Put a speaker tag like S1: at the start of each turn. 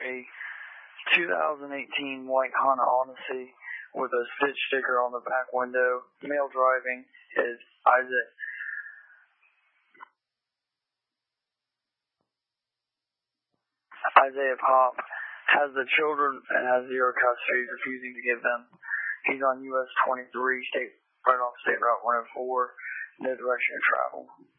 S1: a 2018 white Honda Odyssey with a Stitch sticker on the back window. Male driving is Isaiah Pop. Has the children and has zero custody, refusing to give them. He's on US 23, right off State Route 104, no direction of travel.